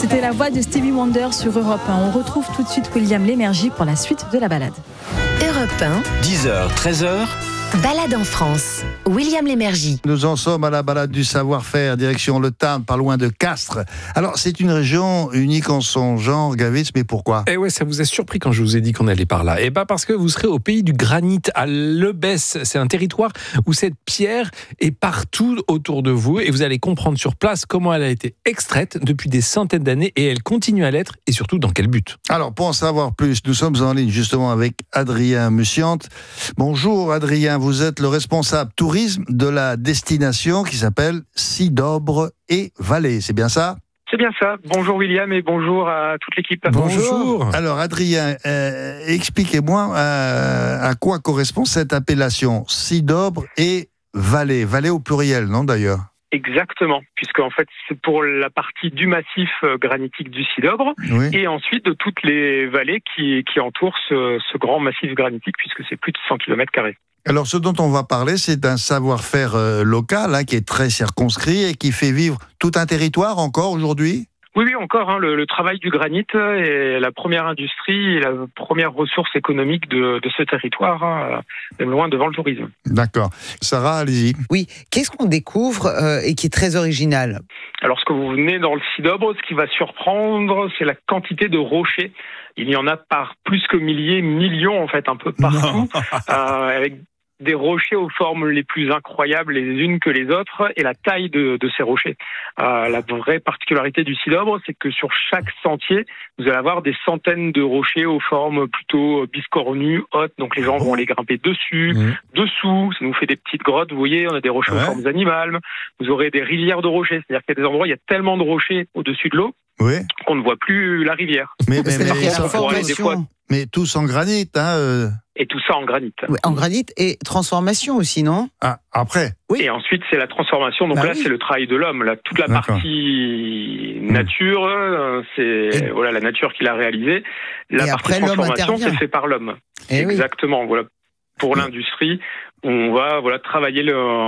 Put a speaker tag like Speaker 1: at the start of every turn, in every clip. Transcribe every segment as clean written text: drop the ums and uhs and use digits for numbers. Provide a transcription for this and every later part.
Speaker 1: C'était la voix de Stevie Wonder sur Europe 1. On retrouve tout de suite William Lémergie pour la suite de la balade.
Speaker 2: Europe 1,
Speaker 3: 10h, 13h.
Speaker 2: balade en France. William Lémergie.
Speaker 4: Nous en sommes à la balade du savoir-faire, direction le Tarn, pas loin de Castres. Alors, c'est une région unique en son genre, Gavitz, mais pourquoi ?
Speaker 5: Eh ouais, ça vous a surpris quand je vous ai dit qu'on allait par là. Eh ben parce que vous serez au pays du granit, à Lebesse. C'est un territoire où cette pierre est partout autour de vous et vous allez comprendre sur place comment elle a été extraite depuis des centaines d'années et elle continue à l'être et surtout dans quel but.
Speaker 4: Alors, pour en savoir plus, nous sommes en ligne justement avec Adrien Mussiante. Bonjour Adrien, vous êtes le responsable tourisme de la destination qui s'appelle Sidobre et Vallée, c'est bien ça ?
Speaker 6: C'est bien ça. Bonjour William et bonjour à toute l'équipe.
Speaker 5: Bonjour.
Speaker 4: Alors Adrien, expliquez-moi à quoi correspond cette appellation Sidobre et Vallée. Vallée au pluriel, non d'ailleurs ?
Speaker 6: Exactement, puisque en fait c'est pour la partie du massif granitique du Sidobre et ensuite de toutes les vallées qui entourent ce grand massif granitique, puisque c'est plus de 100 km².
Speaker 4: Alors, ce dont on va parler, c'est un savoir-faire local qui est très circonscrit et qui fait vivre tout un territoire encore aujourd'hui ?
Speaker 6: Oui, encore. Le travail du granit est la première industrie et la première ressource économique de ce territoire, même loin devant le tourisme.
Speaker 4: D'accord. Sarah, allez-y.
Speaker 7: Oui, qu'est-ce qu'on découvre et qui est très original ?
Speaker 6: Alors, lorsque vous venez dans le Sidobre, ce qui va surprendre, c'est la quantité de rochers. Il y en a par plus que millions en fait, un peu partout, avec des rochers aux formes les plus incroyables les unes que les autres et la taille de ces rochers. La vraie particularité du Sidobre, c'est que sur chaque sentier, vous allez avoir des centaines de rochers aux formes plutôt biscornues, hautes, donc les gens vont aller grimper dessus, dessous, ça nous fait des petites grottes, vous voyez, on a des rochers aux formes animales, vous aurez des rivières de rochers, c'est-à-dire qu'il y a des endroits où il y a tellement de rochers au-dessus de l'eau qu'on ne voit plus la rivière.
Speaker 4: Mais tous en granit,
Speaker 6: Et tout ça en granit.
Speaker 7: Oui, en granit et transformation aussi, non ?
Speaker 4: Ah, après ?
Speaker 6: Oui. Et ensuite, c'est la transformation. Donc c'est le travail de l'homme. Là, toute la partie nature, c'est la nature qui l'a réalisée. La partie transformation, c'est fait par l'homme. Exactement. Voilà. Pour l'industrie, on va travailler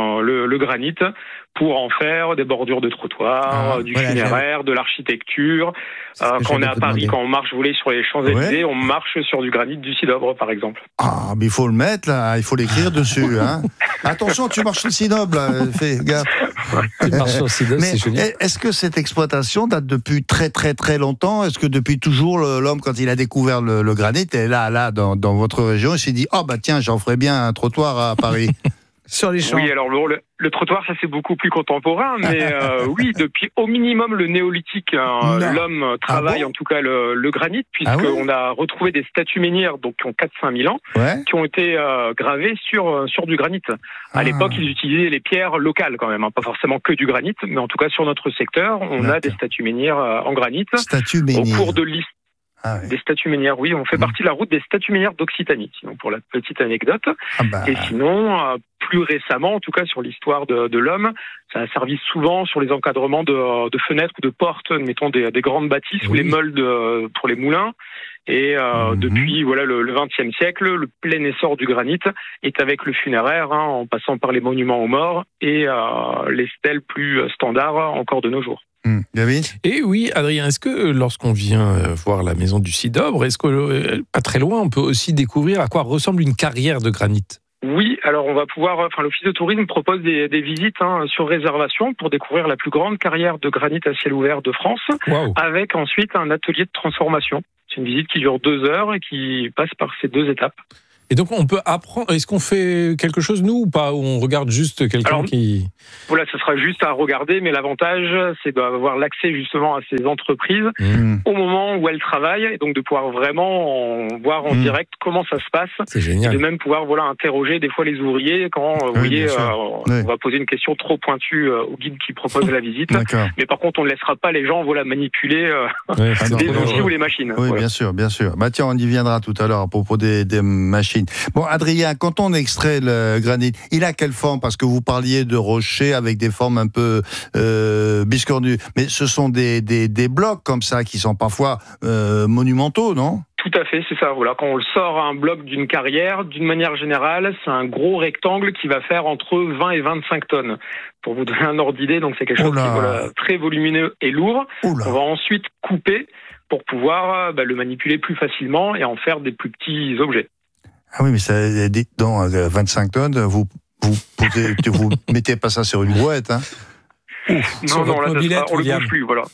Speaker 6: le granit pour en faire des bordures de trottoirs, du funéraire, de l'architecture. Quand on est à Paris, quand on marche, vous voulez, sur les Champs-Élysées, on marche sur du granit du Sidobre, par exemple.
Speaker 4: Ah, mais il faut le mettre, là, il faut l'écrire dessus. Attention, tu marches sur le Sidobre, là, fais gaffe.
Speaker 5: Tu marches sur le Sidobre, c'est joli.
Speaker 4: Est-ce que cette exploitation date depuis très très très longtemps ? Est-ce que depuis toujours, l'homme, quand il a découvert le granit, est là, dans votre région, il s'est dit, tiens, j'en ferais bien un trottoir à Paris.
Speaker 7: Sur les champs.
Speaker 6: Oui, alors le trottoir, ça c'est beaucoup plus contemporain, mais oui, depuis au minimum le néolithique, l'homme travaille en tout cas le granit, puisqu'on a retrouvé des statues menhirs donc, qui ont 4-5 000 ans, qui ont été gravées sur du granit. À l'époque, ils utilisaient les pierres locales quand même, pas forcément que du granit, mais en tout cas sur notre secteur, on a des statues menhirs en granit.
Speaker 4: Statues menhirs.
Speaker 6: Au cours de l'histoire. Des statues menhirs, oui, on fait partie de la route des statues menhirs d'Occitanie, sinon pour la petite anecdote. Et sinon, plus récemment, en tout cas sur l'histoire de l'homme, ça a servi souvent sur les encadrements de fenêtres ou de portes, mettons des grandes bâtisses ou les meules pour les moulins. Et depuis le XXe siècle, le plein essor du granit est avec le funéraire, en passant par les monuments aux morts et les stèles plus standards encore de nos jours.
Speaker 4: David ?
Speaker 5: Et oui, Adrien, est-ce que lorsqu'on vient voir la maison du Sidobre, est-ce que pas très loin, on peut aussi découvrir à quoi ressemble une carrière de granit ?
Speaker 6: Oui, alors on va pouvoir, l'Office de tourisme propose des visites sur réservation pour découvrir la plus grande carrière de granit à ciel ouvert de France, avec ensuite un atelier de transformation. C'est une visite qui dure 2 heures et qui passe par ces 2 étapes.
Speaker 5: Et donc on peut apprendre, est-ce qu'on fait quelque chose nous ou pas, ou on regarde juste quelqu'un qui...
Speaker 6: Voilà, ce sera juste à regarder, mais l'avantage c'est d'avoir l'accès justement à ces entreprises au moment où elles travaillent, et donc de pouvoir vraiment voir en direct comment ça se passe.
Speaker 5: C'est génial.
Speaker 6: Et de même pouvoir interroger des fois les ouvriers quand vous voyez, on va poser une question trop pointue au guide qui propose la visite. Mais par contre on ne laissera pas les gens manipuler les outils ou les machines.
Speaker 4: Oui, bien sûr. Tiens, on y viendra tout à l'heure à propos des machines. Bon, Adrien, quand on extrait le granit, il a quelle forme ? Parce que vous parliez de rochers avec des formes un peu biscornues. Mais ce sont des blocs comme ça qui sont parfois monumentaux, non ?
Speaker 6: Tout à fait, c'est ça. Voilà, quand on le sort à un bloc d'une carrière, d'une manière générale, c'est un gros rectangle qui va faire entre 20 et 25 tonnes. Pour vous donner un ordre d'idée, donc c'est quelque chose qui est très volumineux et lourd. On va ensuite couper pour pouvoir le manipuler plus facilement et en faire des plus petits objets.
Speaker 4: Ah oui, mais ça, dans 25 tonnes, vous mettez pas ça sur une brouette, hein?
Speaker 6: Non, là, on le bouge plus, voilà.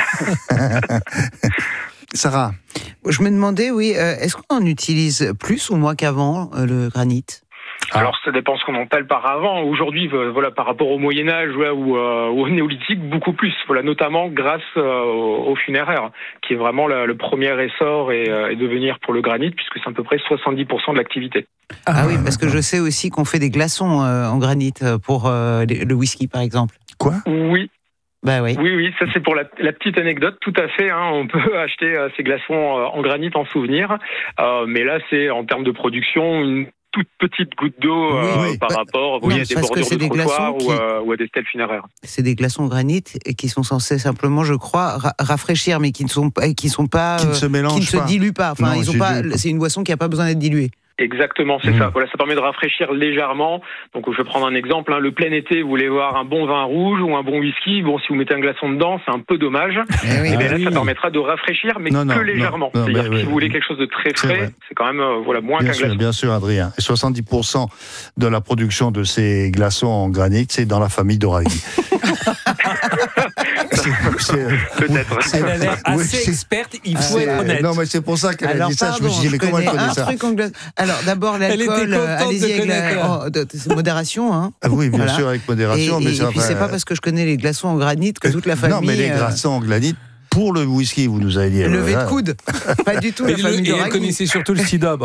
Speaker 4: Sarah.
Speaker 7: Je me demandais, est-ce qu'on en utilise plus ou moins qu'avant, le granit ?
Speaker 6: Alors ça dépend ce qu'on entend par avant. Aujourd'hui, par rapport au Moyen-Âge ou au Néolithique, beaucoup plus. Notamment grâce au funéraire, qui est vraiment le premier essor et devenir pour le granit, puisque c'est à peu près 70% de l'activité.
Speaker 7: Ah oui, parce que je sais aussi qu'on fait des glaçons en granit pour le whisky, par exemple.
Speaker 4: Quoi ?
Speaker 6: Oui.
Speaker 7: Bah oui.
Speaker 6: Oui, ça c'est pour la petite anecdote, tout à fait. On peut acheter ces glaçons en granit en souvenir, mais là c'est en termes de production une toute petite goutte d'eau par rapport à des bordures de trottoir ou à des stèles funéraires.
Speaker 7: C'est des glaçons en granit et qui sont censés simplement, je crois, rafraîchir, mais qui ne se diluent pas. Enfin, c'est une boisson qui n'a pas besoin d'être diluée.
Speaker 6: Exactement, c'est ça. Ça permet de rafraîchir légèrement. Donc, je vais prendre un exemple. Le plein été, vous voulez boire un bon vin rouge ou un bon whisky. Bon, si vous mettez un glaçon dedans, c'est un peu dommage. Ça permettra de rafraîchir, mais légèrement. C'est-à-dire que si vous voulez quelque chose de très frais, c'est quand même moins qu'un glaçon.
Speaker 4: Bien sûr, Adrien. Et 70% de la production de ces glaçons en granit, c'est dans la famille d'Oraghi.
Speaker 6: Peut-être.
Speaker 5: Elle a l'air assez experte, il faut être honnête.
Speaker 4: Non, mais c'est pour ça qu'elle a dit ça. Je me suis dit, mais comment elle connaît ça ?
Speaker 7: Alors, d'abord, l'alcool, allez-y avec modération. Hein.
Speaker 4: Ah oui, bien sûr, avec modération.
Speaker 7: Et puis, c'est pas parce que je connais les glaçons en granit que toute la famille...
Speaker 4: Non, mais les glaçons en granit, pour le whisky, vous nous avez dit...
Speaker 7: Levé de coude. Pas du tout la famille d'Oraghi.
Speaker 5: Et elle connaissait surtout le cidobre.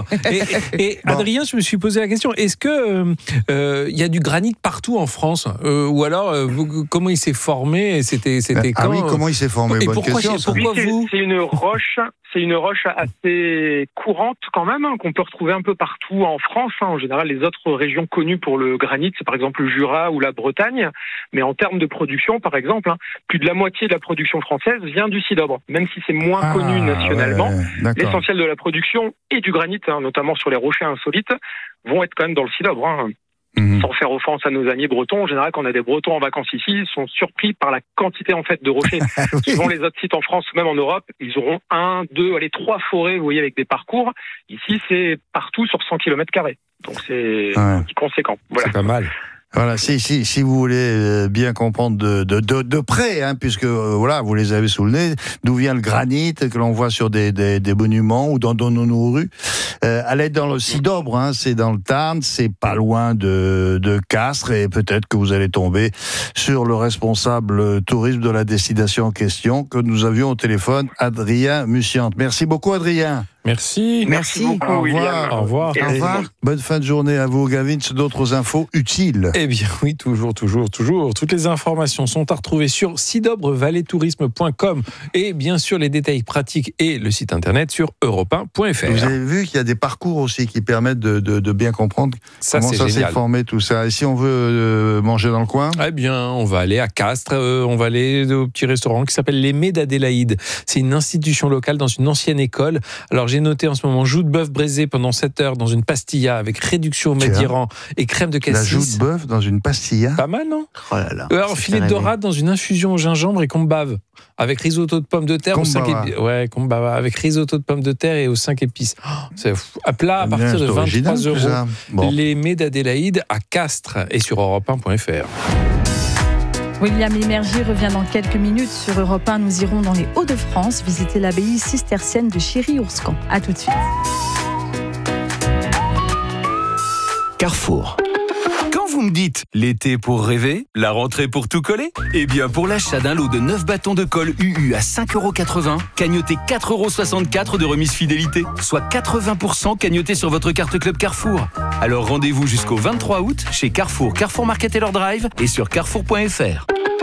Speaker 5: Et Adrien, je me suis posé la question, est-ce que y a du granit partout en France ou alors, comment il s'est formé? C'était quand?
Speaker 4: Ah oui, comment il s'est formé? Bonne question.
Speaker 6: Pourquoi vous? C'est une roche assez courante quand même, qu'on peut retrouver un peu partout en France. En général, les autres régions connues pour le granit, c'est par exemple le Jura ou la Bretagne. Mais en termes de production, par exemple, plus de la moitié de la production française vient du cidobre. Même si c'est moins connu nationalement, l'essentiel de la production et du granit, notamment sur les rochers insolites, vont être quand même dans le cidobre. Sans faire offense à nos amis bretons, en général, quand on a des Bretons en vacances ici, ils sont surpris par la quantité en fait de rochers. Souvent, les autres sites en France, même en Europe, ils auront 1, 2, 3 forêts, vous voyez, avec des parcours. Ici, c'est partout sur 100 km². Donc, c'est conséquent. Voilà.
Speaker 5: C'est pas mal.
Speaker 4: Voilà, si vous voulez bien comprendre de près, puisque vous les avez sous le nez, d'où vient le granit que l'on voit sur des monuments ou dans nos rues. Allez dans le cidobre, c'est dans le Tarn, c'est pas loin de Castres, et peut-être que vous allez tomber sur le responsable tourisme de la destination en question que nous avions au téléphone, Adrien Mussiante. Merci beaucoup, Adrien.
Speaker 5: Merci
Speaker 6: beaucoup.
Speaker 4: Au revoir.
Speaker 5: Au revoir.
Speaker 4: Au revoir. Bonne fin de journée à vous, Gavin. D'autres infos utiles?
Speaker 5: Eh bien oui, toujours. Toutes les informations sont à retrouver sur sidobrevalletourisme.com et bien sûr les détails pratiques et le site internet sur europe1.fr.
Speaker 4: Vous avez vu qu'il y a des parcours aussi qui permettent de bien comprendre comment ça s'est formé tout ça. Et si on veut manger dans le coin?
Speaker 5: Eh bien, on va aller à Castres, on va aller au petit restaurant qui s'appelle l'Aimé d'Adélaïde. C'est une institution locale dans une ancienne école. Alors j'ai noté en ce moment joue de bœuf braisé pendant 7 heures dans une pastilla avec réduction au méditerran et crème de cassis.
Speaker 4: La joue de bœuf dans une pastilla.
Speaker 5: Pas mal, non?
Speaker 4: Oh là là.
Speaker 5: Alors filet de dorade dans une infusion au gingembre et kombave avec risotto de pommes de terre aux 5 épices. Ouais, kombava avec risotto de pommes de terre et aux 5 épices. C'est fou. À plat à partir de 23 €. Bon. L'Aimé d'Adélaïde à Castres et sur europe1.fr.
Speaker 1: William Lémergie revient dans quelques minutes sur Europe 1. Nous irons dans les Hauts-de-France visiter l'abbaye cistercienne de Chéry-Ourscan. A tout de suite.
Speaker 3: Carrefour. Quand vous me dites l'été pour rêver, la rentrée pour tout coller, eh bien pour l'achat d'un lot de 9 bâtons de colle UU à 5,80 €, cagnotez 4,64 € de remise fidélité, soit 80% cagnoté sur votre carte Club Carrefour. Alors rendez-vous jusqu'au 23 août chez Carrefour, Carrefour Market et leur Drive et sur carrefour.fr.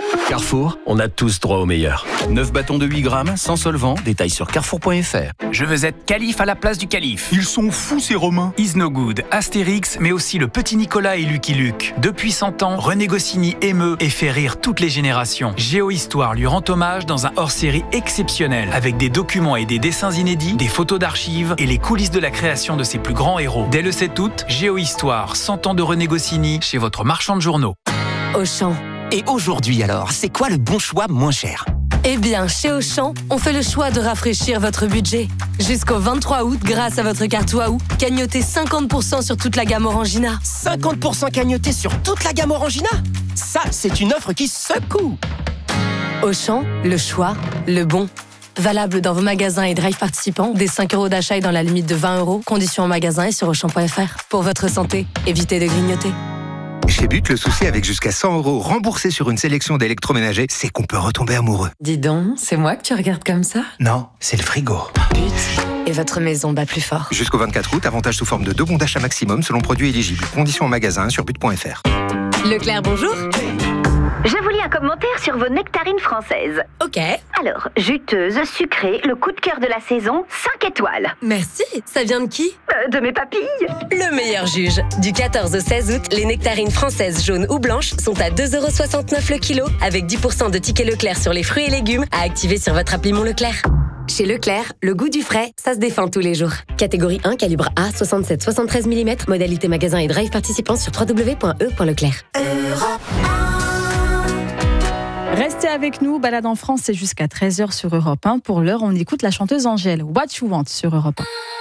Speaker 3: Carrefour, on a tous droit au meilleur. 9 bâtons de 8 grammes, sans solvant, détail sur carrefour.fr.
Speaker 8: Je veux être calife à la place du calife.
Speaker 9: Ils sont fous ces Romains.
Speaker 8: Is No Good, Astérix, mais aussi le petit Nicolas et Lucky Luke. Depuis 100 ans, René Goscinny émeut et fait rire toutes les générations. Géohistoire lui rend hommage dans un hors-série exceptionnel, avec des documents et des dessins inédits, des photos d'archives et les coulisses de la création de ses plus grands héros. Dès le 7 août, Géohistoire, 100 ans de René Goscinny, chez votre marchand de journaux.
Speaker 10: Auchan.
Speaker 11: Et aujourd'hui alors, c'est quoi le bon choix moins cher ?
Speaker 10: Eh bien, chez Auchan, on fait le choix de rafraîchir votre budget. Jusqu'au 23 août, grâce à votre carte Waouh, cagnotez 50% sur toute la gamme Orangina.
Speaker 11: 50% cagnoté sur toute la gamme Orangina ? Ça, c'est une offre qui secoue.
Speaker 10: Auchan, le choix, le bon. Valable dans vos magasins et drive participants, dès 5 € d'achat et dans la limite de 20 €. Conditions en magasin et sur Auchan.fr. Pour votre santé, évitez de grignoter.
Speaker 12: Chez But, le souci avec jusqu'à 100 € remboursés sur une sélection d'électroménagers, c'est qu'on peut retomber amoureux.
Speaker 13: Dis donc, c'est moi que tu regardes comme ça ?
Speaker 12: Non, c'est le frigo.
Speaker 10: But, et votre maison bat plus fort.
Speaker 12: Jusqu'au 24 août, avantage sous forme de 2 bons d'achat maximum selon produit éligible. Conditions en magasin sur but.fr.
Speaker 10: Leclerc, bonjour.
Speaker 14: Je vous lis un commentaire sur vos nectarines françaises.
Speaker 10: Ok.
Speaker 14: Alors, juteuse, sucrée, le coup de cœur de la saison, 5 étoiles.
Speaker 10: Merci. Ça vient de qui ?
Speaker 14: De mes papilles.
Speaker 10: Le meilleur juge. Du 14 au 16 août, les nectarines françaises jaunes ou blanches sont à 2,69 € le kilo, avec 10% de tickets Leclerc sur les fruits et légumes à activer sur votre appli Mon Leclerc. Chez Leclerc, le goût du frais, ça se défend tous les jours. Catégorie 1, calibre A, 67-73 mm, modalité magasin et drive participant sur www.e.leclerc.
Speaker 1: Restez avec nous, Balade en France, c'est jusqu'à 13h sur Europe 1. Pour l'heure, on écoute la chanteuse Angèle, What You Want sur Europe 1.